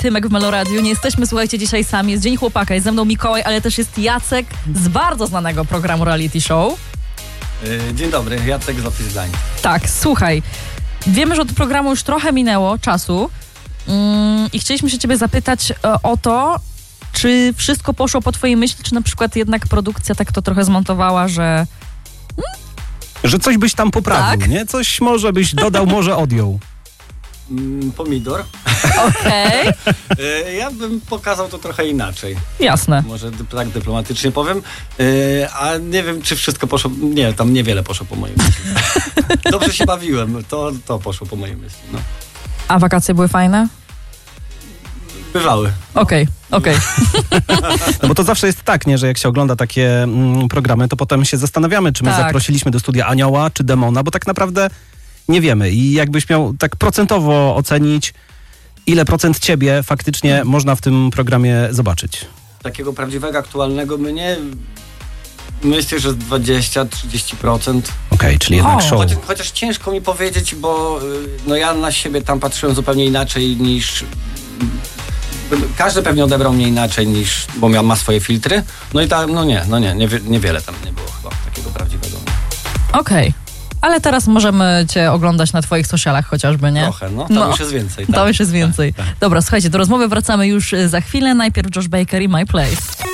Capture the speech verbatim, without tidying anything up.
Tymek w Meloradiu. Nie jesteśmy, słuchajcie, dzisiaj sami. Jest Dzień Chłopaka, jest ze mną Mikołaj, ale też jest Jacek z bardzo znanego programu reality show. Dzień dobry, Jacek z Office Blind. Tak, słuchaj, wiemy, że od programu już trochę minęło czasu mm, i chcieliśmy się ciebie zapytać e, o to, czy wszystko poszło po twojej myśli, czy na przykład jednak produkcja tak to trochę zmontowała, że... Że coś byś tam poprawił, tak? nie? Coś może byś dodał, może odjął. Mm, pomidor. Okej. Okay. Ja bym pokazał to trochę inaczej. Jasne. Może dy- tak dyplomatycznie powiem. Yy, a nie wiem, czy wszystko poszło... Nie, tam niewiele poszło po mojej myśli. Dobrze się bawiłem. To, to poszło po mojej myśli. No. A wakacje były fajne? Bywały. Okej, okej. No bo to zawsze jest tak, nie, że jak się ogląda takie mm, programy, to potem się zastanawiamy, czy my Tak. zaprosiliśmy do studia anioła, czy demona, bo tak naprawdę nie wiemy. I jakbyś miał tak procentowo ocenić, ile procent ciebie faktycznie można w tym programie zobaczyć? Takiego prawdziwego, aktualnego mnie... Myślę, że dwadzieścia do trzydziestu procent. Okej, okay, czyli jednak O. show. Chociaż, chociaż ciężko mi powiedzieć, bo y, no ja na siebie tam patrzyłem zupełnie inaczej niż... Każdy pewnie odebrał mnie inaczej niż... Bo miał, ma swoje filtry. No i tam, no nie, no nie, nie niewiele tam nie było chyba takiego prawdziwego. Okej. Okay. Ale teraz możemy cię oglądać na twoich socialach chociażby, nie? Trochę, no. Tam No. już jest więcej. Tak. To już jest więcej. Tak, tak. Dobra, słuchajcie, do rozmowy wracamy już za chwilę. Najpierw Josh Baker i My Place.